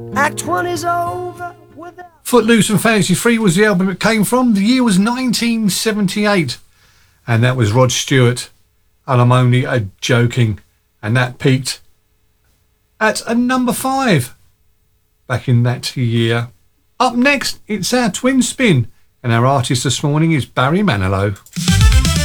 Act one is over without... Footloose and Fantasy Free was the album it came from. The year was 1978. And that was Rod Stewart. And I'm only joking. And that peaked at a number 5 back in that year. Up next, it's our twin spin. And our artist this morning is Barry Manilow.